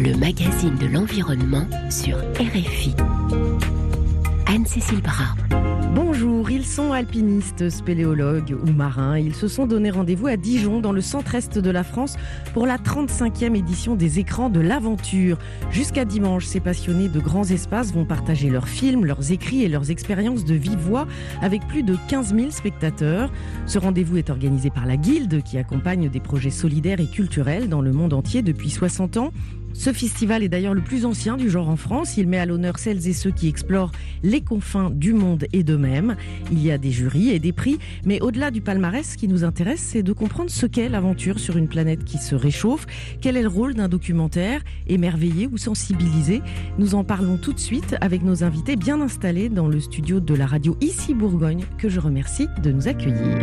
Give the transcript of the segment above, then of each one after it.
le magazine de l'environnement sur RFI. Anne-Cécile Bras. Bonjour, ils sont alpinistes, spéléologues ou marins. Ils se sont donné rendez-vous à Dijon, dans le centre-est de la France, pour la 35e édition des écrans de l'aventure. Jusqu'à dimanche, ces passionnés de grands espaces vont partager leurs films, leurs écrits et leurs expériences de vive voix avec plus de 15 000 spectateurs. Ce rendez-vous est organisé par la Guilde, qui accompagne des projets solidaires et culturels dans le monde entier depuis 60 ans. Ce festival est d'ailleurs le plus ancien du genre en France. Il met à l'honneur celles et ceux qui explorent les confins du monde et d'eux-mêmes. Il y a des jurys et des prix, mais au-delà du palmarès, ce qui nous intéresse, c'est de comprendre ce qu'est l'aventure sur une planète qui se réchauffe. Quel est le rôle d'un documentaire? Émerveiller ou sensibiliser? Nous en parlons tout de suite avec nos invités bien installés dans le studio de la radio Ici Bourgogne, que je remercie de nous accueillir.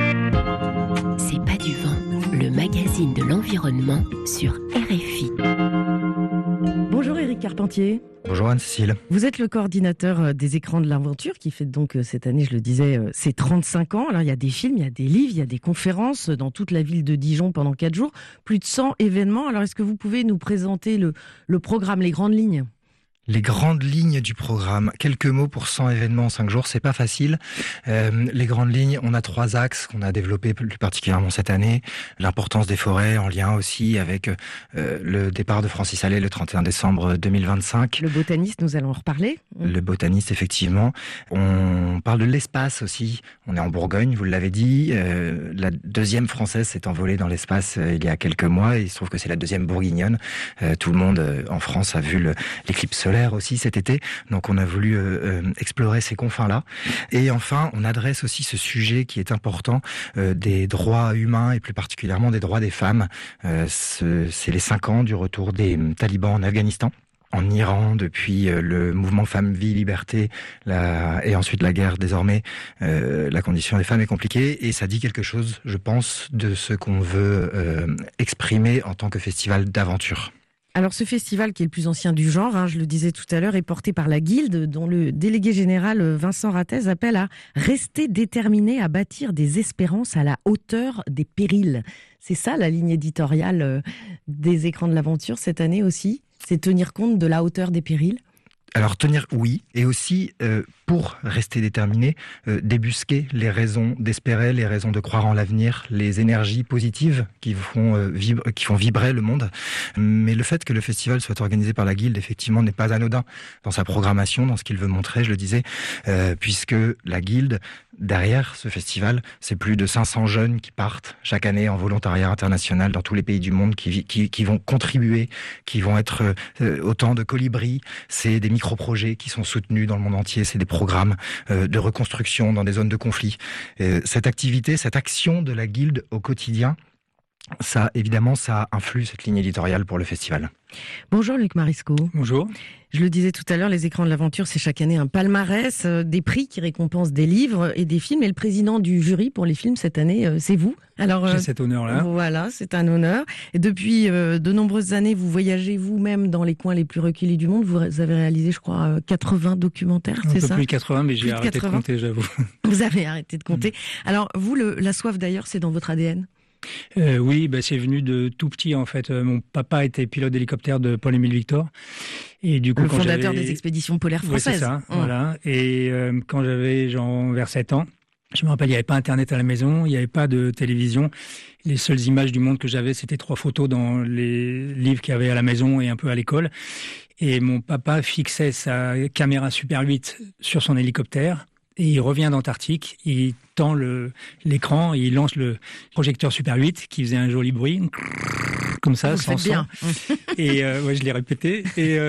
C'est pas du vent, le magazine de l'environnement sur RFI. Bonjour Éric Carpentier. Bonjour Anne-Cécile. Vous êtes le coordinateur des écrans de l'aventure qui fête donc cette année, je le disais, ses 35 ans. Alors il y a des films, il y a des livres, il y a des conférences dans toute la ville de Dijon pendant 4 jours. Plus de 100 événements. Alors est-ce que vous pouvez nous présenter le programme, les grandes lignes ? Les grandes lignes du programme. Quelques mots pour 100 événements en 5 jours, c'est pas facile. Les grandes lignes, on a 3 axes qu'on a développés plus particulièrement cette année. L'importance des forêts en lien aussi avec le départ de Francis Allais le 31 décembre 2025. Le botaniste, nous allons en reparler. Le botaniste, effectivement. On parle de l'espace aussi. On est en Bourgogne, vous l'avez dit. La deuxième française s'est envolée dans l'espace il y a quelques mois. Et il se trouve que c'est la deuxième bourguignonne. Tout le monde en France a vu l'éclipse solaire aussi cet été, donc on a voulu explorer ces confins-là. Et enfin, on adresse aussi ce sujet qui est important des droits humains et plus particulièrement des droits des femmes. C'est les 5 ans du retour des talibans en Afghanistan. En Iran, depuis le mouvement Femmes, Vie, Liberté, et ensuite la guerre désormais, la condition des femmes est compliquée et ça dit quelque chose, je pense, de ce qu'on veut exprimer en tant que festival d'aventure. Alors ce festival qui est le plus ancien du genre, je le disais tout à l'heure, est porté par la Guilde dont le délégué général Vincent Rattez appelle à rester déterminé à bâtir des espérances à la hauteur des périls. C'est ça la ligne éditoriale des écrans de l'aventure cette année aussi? C'est tenir compte de la hauteur des périls? Alors tenir, oui, et aussi pour rester déterminé, débusquer les raisons d'espérer, les raisons de croire en l'avenir, les énergies positives qui font vibrer le monde. Mais le fait que le festival soit organisé par la Guilde, effectivement, n'est pas anodin dans sa programmation, dans ce qu'il veut montrer, je le disais, puisque la Guilde, derrière ce festival, c'est plus de 500 jeunes qui partent chaque année en volontariat international dans tous les pays du monde, qui vont contribuer, qui vont être autant de colibris. C'est des micro-projets qui sont soutenus dans le monde entier, c'est des programmes de reconstruction dans des zones de conflit. Cette activité, cette action de la Guilde au quotidien, ça, évidemment, ça influe cette ligne éditoriale pour le festival. Bonjour Luc Marisco. Bonjour. Je le disais tout à l'heure, les écrans de l'aventure, c'est chaque année un palmarès, des prix qui récompensent des livres et des films. Et le président du jury pour les films cette année, c'est vous. Alors, j'ai cet honneur-là. Voilà, c'est un honneur. Et depuis de nombreuses années, vous voyagez vous-même dans les coins les plus reculés du monde. Vous avez réalisé, je crois, 80 documentaires, c'est ça? Un peu plus de 80, mais j'ai arrêté de compter, j'avoue. Vous avez arrêté de compter. Alors, vous, la soif d'ailleurs, c'est dans votre ADN? Oui, c'est venu de tout petit en fait. Mon papa était pilote d'hélicoptère de Paul-Émile Victor. Et du coup, le fondateur des expéditions polaires françaises. Oui, c'est ça, voilà. Et quand j'avais vers 7 ans, je me rappelle, il n'y avait pas Internet à la maison, il n'y avait pas de télévision. Les seules images du monde que j'avais, c'était 3 photos dans les livres qu'il y avait à la maison et un peu à l'école. Et mon papa fixait sa caméra Super 8 sur son hélicoptère. Et il revient d'Antarctique, il tend l'écran, il lance le projecteur Super 8 qui faisait un joli bruit, comme ça, sans son. Bien. Et je l'ai répété.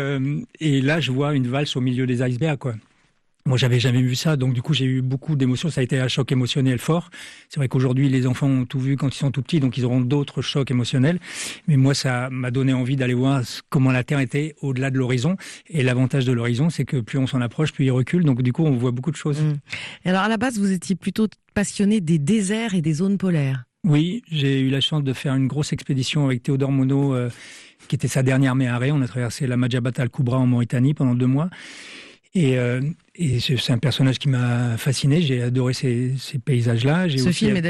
Et là, je vois une valse au milieu des icebergs, quoi. Moi, j'avais jamais vu ça, donc du coup, j'ai eu beaucoup d'émotions. Ça a été un choc émotionnel fort. C'est vrai qu'aujourd'hui, les enfants ont tout vu quand ils sont tout petits, donc ils auront d'autres chocs émotionnels. Mais moi, ça m'a donné envie d'aller voir comment la Terre était au-delà de l'horizon. Et l'avantage de l'horizon, c'est que plus on s'en approche, plus il recule. Donc du coup, on voit beaucoup de choses. Et alors, à la base, vous étiez plutôt passionné des déserts et des zones polaires. Oui, j'ai eu la chance de faire une grosse expédition avec Théodore Monod, qui était sa dernière méharée. On a traversé la Majabata al-Kubra en Mauritanie pendant 2 mois. Et c'est un personnage qui m'a fasciné. J'ai adoré ces paysages-là. Ce film est